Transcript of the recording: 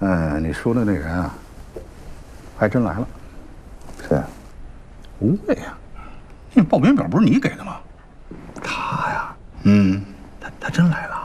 你说的那人啊，还真来了。 谁啊？ 吴伟呀，那报名表不是你给的吗？ 他呀， 嗯， 他真来了。